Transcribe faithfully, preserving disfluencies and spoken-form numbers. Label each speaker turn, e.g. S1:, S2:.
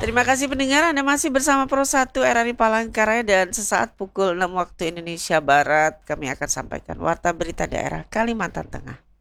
S1: Terima kasih pendengar, Anda masih bersama Pro satu R R I Palangkaraya dan sesaat pukul enam waktu Indonesia Barat kami akan sampaikan Warta Berita Daerah Kalimantan Tengah.